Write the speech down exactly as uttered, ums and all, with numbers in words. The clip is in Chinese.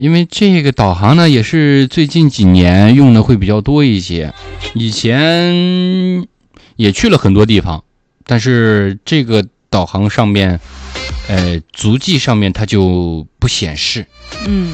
因为这个导航呢也是最近几年用的会比较多一些，以前也去了很多地方，但是这个导航上面呃足迹上面它就不显示。 嗯，